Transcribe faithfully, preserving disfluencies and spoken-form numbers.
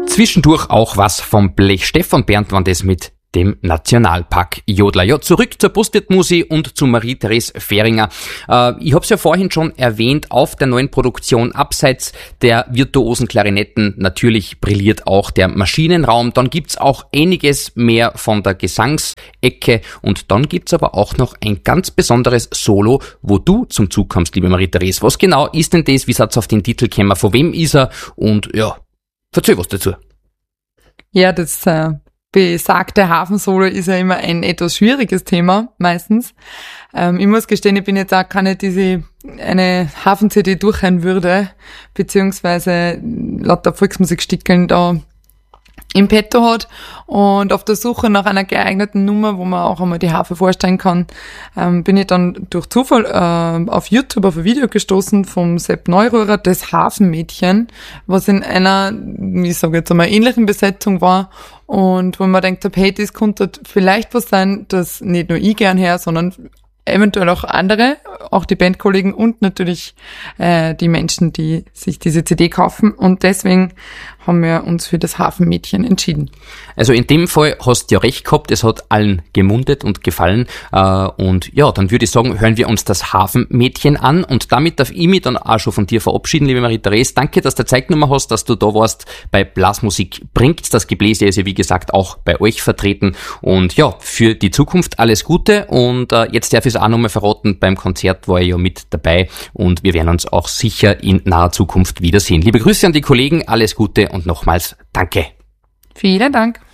Zwischendurch auch was vom Blech Stefan Bernd waren das mit dem Nationalpark Jodler. Ja, zurück zur Brustwirtmusi und zu Marie-Therese Fehringer. Äh, ich habe es ja vorhin schon erwähnt, auf der neuen Produktion abseits der virtuosen Klarinetten natürlich brilliert auch der Maschinenraum. Dann gibt's auch einiges mehr von der Gesangsecke und dann gibt's aber auch noch ein ganz besonderes Solo, wo du zum Zug kommst, liebe Marie-Therese. Was genau ist denn das? Wie seid's auf den Titel gekommen? Von wem ist er? Und ja, erzähl was dazu. Ja, das äh, besagte Hafensolo ist ja immer ein etwas schwieriges Thema, meistens. Ähm, ich muss gestehen, ich bin jetzt auch keine, die sich eine Hafen-C D durchhören würde, beziehungsweise lauter Volksmusikstickeln da im Petto hat und auf der Suche nach einer geeigneten Nummer, wo man auch einmal die Harfe vorstellen kann, ähm, bin ich dann durch Zufall äh, auf YouTube auf ein Video gestoßen vom Sepp Neururer, das Hafenmädchen, was in einer, ich sage jetzt einmal, ähnlichen Besetzung war und wo man denkt, hey, das könnte vielleicht was sein, das nicht nur ich gern her, sondern eventuell auch andere, auch die Bandkollegen und natürlich äh, die Menschen, die sich diese C D kaufen. Und deswegen haben wir uns für das Hafenmädchen entschieden. Also in dem Fall hast du ja recht gehabt, es hat allen gemundet und gefallen. Äh, und ja, dann würde ich sagen, hören wir uns das Hafenmädchen an. Und damit darf ich mich dann auch schon von dir verabschieden, liebe Marie-Therese. Danke, dass du Zeit genommen hast, dass du da warst bei Blasmusik bringt. Das Gebläse ist ja, wie gesagt, auch bei euch vertreten. Und ja, für die Zukunft alles Gute. Und äh, jetzt darf ich es auch nochmal verraten, beim Konzert war ich ja mit dabei. Und wir werden uns auch sicher in naher Zukunft wiedersehen. Liebe Grüße an die Kollegen, alles Gute und nochmals danke. Vielen Dank.